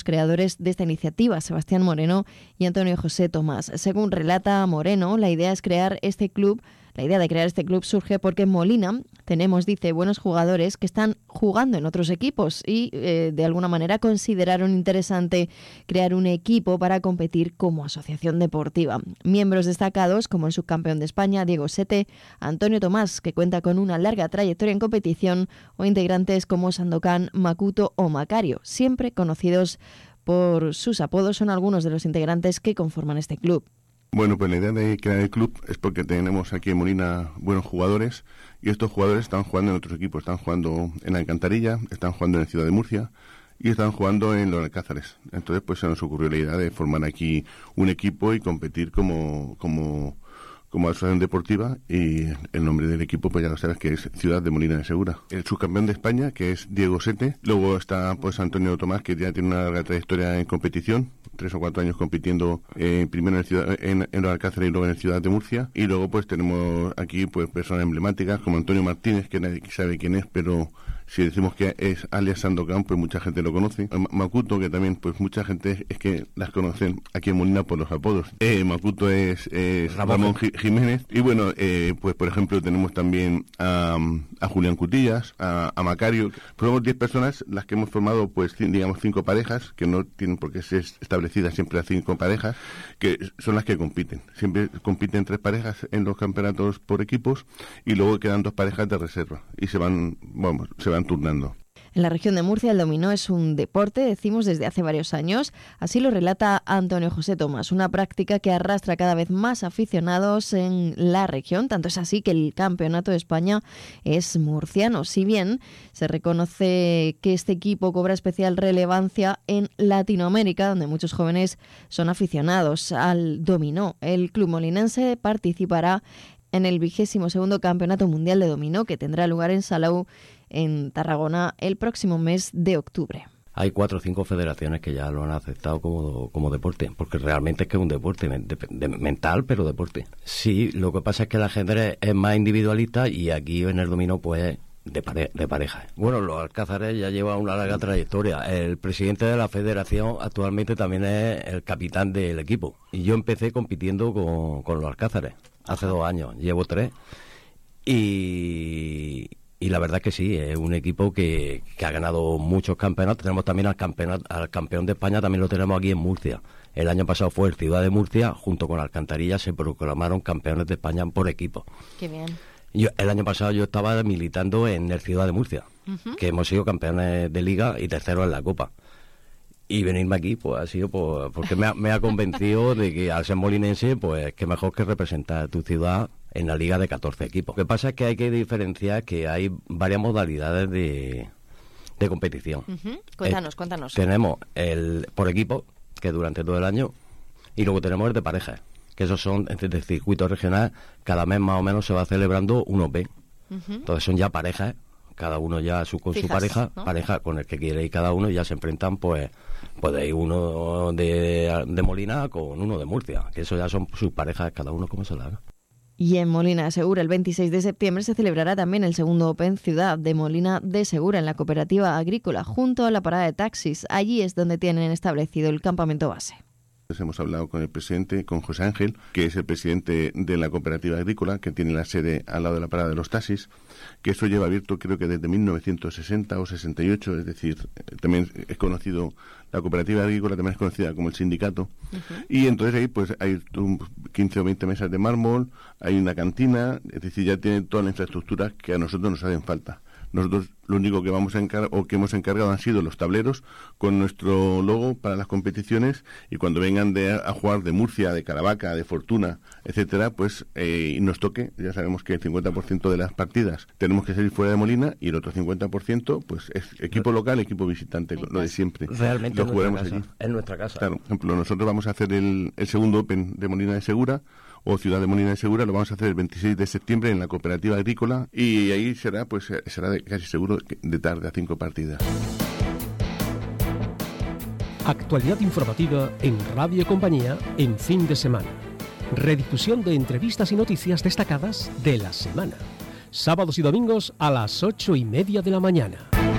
creadores de esta iniciativa, Sebastián Moreno y Antonio José Tomás. Según relata Moreno, la idea de crear este club surge porque en Molina tenemos, dice, buenos jugadores que están jugando en otros equipos y de alguna manera consideraron interesante crear un equipo para competir como asociación deportiva. Miembros destacados como el subcampeón de España, Diego Sete, Antonio Tomás, que cuenta con una larga trayectoria en competición, o integrantes como Sandokan, Makuto o Macario, siempre conocidos por sus apodos, son algunos de los integrantes que conforman este club. Bueno, pues la idea de crear el club es porque tenemos aquí en Molina buenos jugadores y estos jugadores están jugando en otros equipos. Están jugando en la Alcantarilla, están jugando en Ciudad de Murcia y están jugando en los Alcázares. Entonces pues se nos ocurrió la idea de formar aquí un equipo y competir como asociación deportiva, y el nombre del equipo pues ya lo sabes, que es Ciudad de Molina de Segura. El subcampeón de España, que es Diego Sete, luego está pues Antonio Tomás, que ya tiene una larga trayectoria en competición, 3 o 4 años compitiendo primero en los Alcázares y luego en Ciudad de Murcia, y luego pues tenemos aquí pues personas emblemáticas como Antonio Martínez, que nadie sabe quién es, pero si decimos que es alias Sandokan, pues mucha gente lo conoce. Makuto, que también pues mucha gente es que las conocen aquí en Molina por los apodos. Makuto es Ramón Jiménez. Y bueno, pues por ejemplo tenemos también a Julián Cutillas, a Macario. Somos 10 personas las que hemos formado, pues digamos 5 parejas, que no tienen por qué ser establecidas siempre a 5 parejas, que son las que compiten. Siempre compiten 3 parejas en los campeonatos por equipos y luego quedan 2 parejas de reserva y se van turnando. En la región de Murcia el dominó es un deporte, decimos, desde hace varios años. Así lo relata Antonio José Tomás, una práctica que arrastra cada vez más aficionados en la región. Tanto es así que el Campeonato de España es murciano. Si bien se reconoce que este equipo cobra especial relevancia en Latinoamérica, donde muchos jóvenes son aficionados al dominó. El club molinense participará en el 22º Campeonato Mundial de Dominó, que tendrá lugar en Salou, en Tarragona, el próximo mes de octubre. Hay 4 o 5 federaciones que ya lo han aceptado como deporte, porque realmente es que es un deporte mental, pero deporte. Sí, lo que pasa es que el ajedrez es más individualista y aquí en el dominó pues de pareja. Bueno, los Alcázares ya llevan una larga trayectoria. El presidente de la federación actualmente también es el capitán del equipo. Y yo empecé compitiendo con los Alcázares hace 2 años. Llevo 3. Y la verdad es que sí, es un equipo que ha ganado muchos campeonatos. Tenemos también al campeón de España, también lo tenemos aquí en Murcia. El año pasado fue el Ciudad de Murcia, junto con Alcantarilla, se proclamaron campeones de España por equipo. Qué bien. El año pasado yo estaba militando en el Ciudad de Murcia, que hemos sido campeones de liga y terceros en la Copa. Y venirme aquí pues ha sido porque me ha convencido de que al ser molinense, pues que mejor que representar a tu ciudad en la liga de 14 equipos. Lo que pasa es que hay que diferenciar que hay varias modalidades de competición. Cuéntanos. Tenemos el por equipo, que durante todo el año, y luego tenemos el de parejas, que esos son de circuito regional. Cada mes más o menos se va celebrando un Open. Entonces son ya parejas, cada uno ya con su pareja, ¿no? Pareja con el que quiere ir cada uno, y ya se enfrentan pues de uno de Molina con uno de Murcia, que eso ya son sus parejas, cada uno como se la haga. Y en Molina de Segura, el 26 de septiembre, se celebrará también el segundo Open Ciudad de Molina de Segura, en la cooperativa agrícola, junto a la parada de taxis. Allí es donde tienen establecido el campamento base. Hemos hablado con el presidente, con José Ángel, que es el presidente de la cooperativa agrícola, que tiene la sede al lado de la parada de los taxis, que eso lleva abierto creo que desde 1960 o 68, es decir, también es conocido, la cooperativa agrícola también es conocida como el sindicato, y entonces ahí pues hay 15 o 20 mesas de mármol, hay una cantina, es decir, ya tiene toda la infraestructura que a nosotros nos hacen falta. Nosotros lo único que que hemos encargado han sido los tableros con nuestro logo para las competiciones, y cuando vengan a jugar de Murcia, de Caravaca, de Fortuna, etcétera, pues y nos toque, ya sabemos que el 50% de las partidas tenemos que salir fuera de Molina y el otro 50% pues es equipo local, equipo visitante, lo de siempre. Realmente lo jugaremos allí. En nuestra casa. Claro, por ejemplo, nosotros vamos a hacer el segundo Open de Molina de Segura, o Ciudad de Molina de Segura, lo vamos a hacer el 26 de septiembre en la cooperativa agrícola, y ahí será casi seguro de tarde a 5 partidas. Actualidad informativa en Radio Compañía en fin de semana. Redifusión de entrevistas y noticias destacadas de la semana. Sábados y domingos a las 8:30 de la mañana.